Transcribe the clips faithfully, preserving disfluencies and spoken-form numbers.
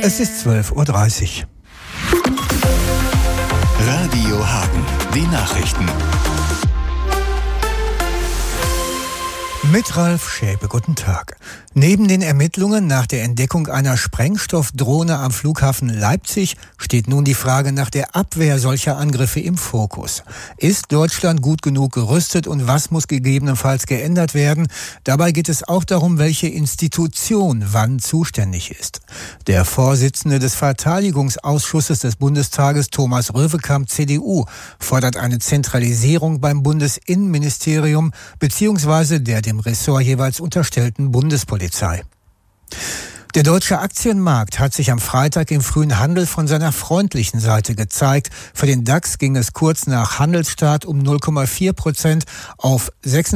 Es ist zwölf Uhr dreißig. Radio Hagen, die Nachrichten. Mit Ralf Schäpe, guten Tag. Neben den Ermittlungen nach der Entdeckung einer Sprengstoffdrohne am Flughafen Leipzig steht nun die Frage nach der Abwehr solcher Angriffe im Fokus. Ist Deutschland gut genug gerüstet und was muss gegebenenfalls geändert werden? Dabei geht es auch darum, welche Institution wann zuständig ist. Der Vorsitzende des Verteidigungsausschusses des Bundestages, Thomas Röwekamp, C D U, fordert eine Zentralisierung beim Bundesinnenministerium bzw. der dem Ressort jeweils unterstellten Bundespolizei. Der deutsche Aktienmarkt hat sich am Freitag im frühen Handel von seiner freundlichen Seite gezeigt. Für den DAX ging es kurz nach Handelsstart um null Komma vier Prozent auf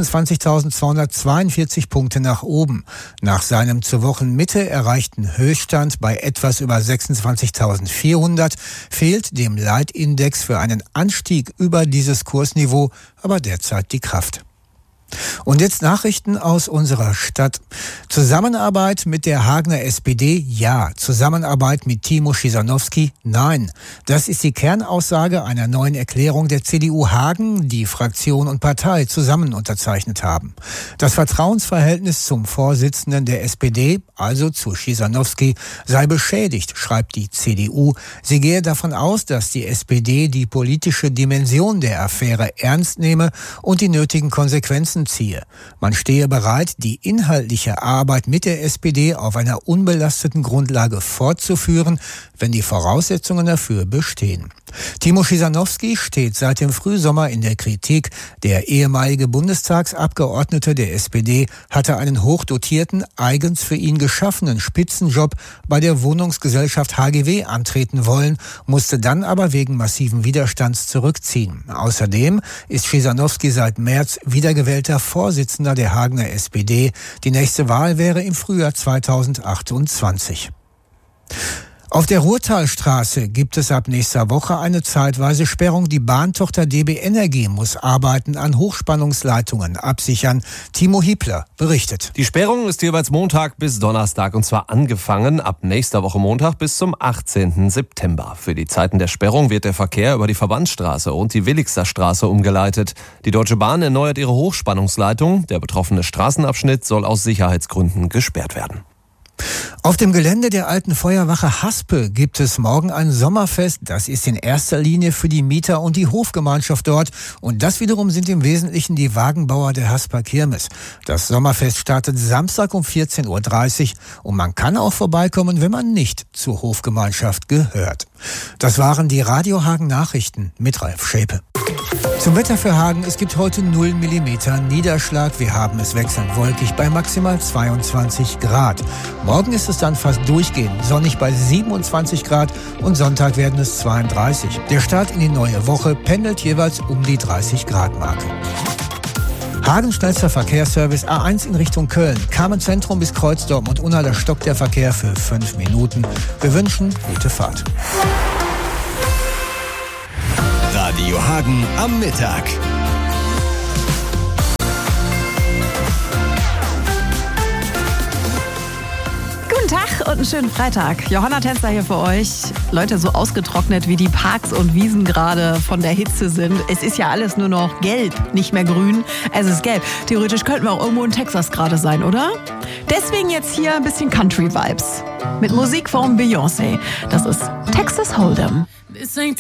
sechsundzwanzigtausendzweihundertzweiundvierzig Punkte nach oben. Nach seinem zur Wochenmitte erreichten Höchststand bei etwas über sechsundzwanzigtausendvierhundert fehlt dem Leitindex für einen Anstieg über dieses Kursniveau aber derzeit die Kraft. Und jetzt Nachrichten aus unserer Stadt. Zusammenarbeit mit der Hagener S P D? Ja. Zusammenarbeit mit Timo Schisanowski? Nein. Das ist die Kernaussage einer neuen Erklärung der C D U Hagen, die Fraktion und Partei zusammen unterzeichnet haben. Das Vertrauensverhältnis zum Vorsitzenden der S P D, also zu Schisanowski, sei beschädigt, schreibt die C D U. Sie gehe davon aus, dass die S P D die politische Dimension der Affäre ernst nehme und die nötigen Konsequenzen ziehe. Man stehe bereit, die inhaltliche Arbeit mit der S P D auf einer unbelasteten Grundlage fortzuführen, wenn die Voraussetzungen dafür bestehen. Timo Schisanowski steht seit dem Frühsommer in der Kritik. Der ehemalige Bundestagsabgeordnete der S P D hatte einen hochdotierten, eigens für ihn geschaffenen Spitzenjob bei der Wohnungsgesellschaft H G W antreten wollen, musste dann aber wegen massiven Widerstands zurückziehen. Außerdem ist Schisanowski seit März wiedergewählter Vorsitzender der Hagener S P D. Die nächste Wahl wäre im Frühjahr zweitausendachtundzwanzig. Auf der Ruhrtalstraße gibt es ab nächster Woche eine zeitweise Sperrung. Die Bahntochter D B Energie muss Arbeiten an Hochspannungsleitungen absichern. Timo Hiebler berichtet. Die Sperrung ist jeweils Montag bis Donnerstag und zwar angefangen ab nächster Woche Montag bis zum achtzehnten September. Für die Zeiten der Sperrung wird der Verkehr über die Verbandsstraße und die Willigster Straße umgeleitet. Die Deutsche Bahn erneuert ihre Hochspannungsleitung. Der betroffene Straßenabschnitt soll aus Sicherheitsgründen gesperrt werden. Auf dem Gelände der alten Feuerwache Haspe gibt es morgen ein Sommerfest. Das ist in erster Linie für die Mieter und die Hofgemeinschaft dort. Und das wiederum sind im Wesentlichen die Wagenbauer der Hasper Kirmes. Das Sommerfest startet Samstag um vierzehn Uhr dreißig und man kann auch vorbeikommen, wenn man nicht zur Hofgemeinschaft gehört. Das waren die Radio Hagen Nachrichten mit Ralf Schäpe. Zum Wetter für Hagen, es gibt heute null Millimeter Niederschlag. Wir haben es wechselnd wolkig bei maximal zweiundzwanzig Grad. Morgen ist es dann fast durchgehend sonnig bei siebenundzwanzig Grad und Sonntag werden es zweiunddreißig. Der Start in die neue Woche pendelt jeweils um die dreißig Grad Marke. Hagen schnellster Verkehrsservice A eins in Richtung Köln. Kamen Zentrum bis Kreuzdorf und Unna stockt der Verkehr für fünf Minuten. Wir wünschen gute Fahrt. Radio Hagen am Mittag. Guten Tag und einen schönen Freitag. Johanna Tänzer hier für euch. Leute, so ausgetrocknet wie die Parks und Wiesen gerade von der Hitze sind. Es ist ja alles nur noch gelb, nicht mehr grün. Es ist gelb. Theoretisch könnten wir auch irgendwo in Texas gerade sein, oder? Deswegen jetzt hier ein bisschen Country-Vibes. Mit Musik von Beyoncé. Das ist Texas Hold'em. This ain't